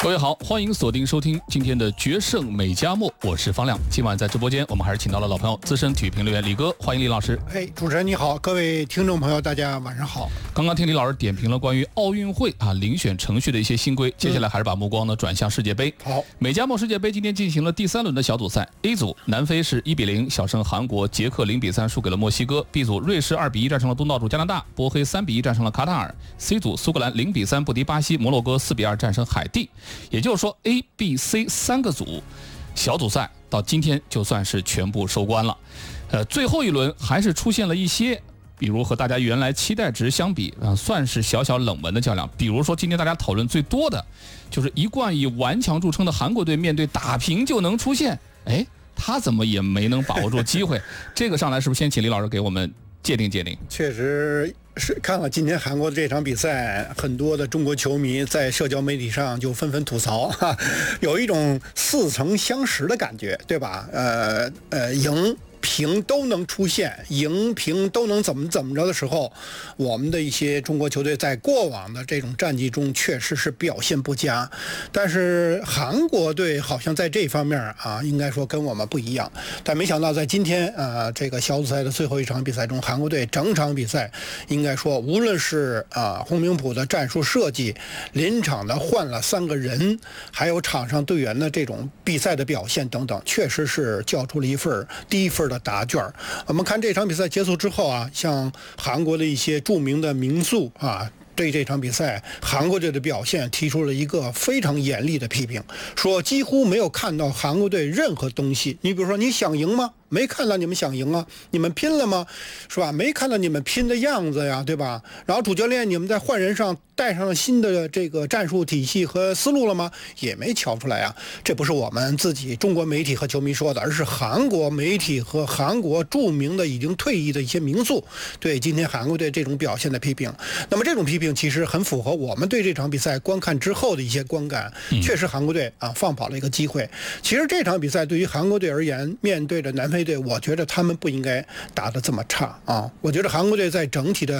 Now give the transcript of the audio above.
各位好，欢迎锁定收听今天的决胜美加墨，我是方亮。今晚在直播间，我们还是请到了老朋友资深体育评论员李哥，欢迎李老师。 主持人你好，各位听众朋友，大家晚上好。 刚刚听李老师点评了关于奥运会遴选程序的一些新规，接下来还是把目光呢转向世界杯。 好， 美加墨世界杯今天进行了第3轮的小组赛 ，A 组南非是1-0小胜韩国，捷克0-3输给了墨西哥 ；B 组瑞士2-1战胜了东道主加拿大，波黑3-1战胜了卡塔尔 ；C 组苏格兰0-3不敌巴西，摩洛哥4-2战胜海地。也就是说 A、B、C 3个组小组赛到今天就算是全部收官了。最后一轮还是出现了一些，比如和大家原来期待值相比算是小小冷门的较量。比如说今天大家讨论最多的，就是一贯以顽强著称的韩国队面对打平就能出线，他怎么也没能把握住机会？这个上来是不是先请李老师给我们界定界定？ 确实是看了今天韩国的这场比赛，很多的中国球迷在社交媒体上就纷纷吐槽，有一种似曾相识的感觉，对吧？赢平都能出现，赢平都能怎么着的时候，我们的一些中国球队在过往的这种战绩中确实是表现不佳，但是韩国队好像在这方面应该说跟我们不一样。但没想到在今天这个小组赛的最后一场比赛中，韩国队整场比赛应该说无论是洪明甫的战术设计，临场的换了3个人，还有场上队员的这种比赛的表现等等，确实是交出了第一份的答卷。我们看这场比赛结束之后像韩国的一些著名的名宿对这场比赛韩国队的表现提出了一个非常严厉的批评，说几乎没有看到韩国队任何东西。你比如说，你想赢吗？没看到你们想赢啊，你们拼了吗？是吧？没看到你们拼的样子呀，对吧？然后主教练你们在换人上带上了新的这个战术体系和思路了吗？也没瞧出来啊。这不是我们自己中国媒体和球迷说的，而是韩国媒体和韩国著名的已经退役的一些名宿对今天韩国队这种表现的批评。那么这种批评其实很符合我们对这场比赛观看之后的一些观感。确实韩国队放跑了一个机会。其实这场比赛对于韩国队而言，面对着南非队，我觉得他们不应该打得这么差我觉得韩国队在整体的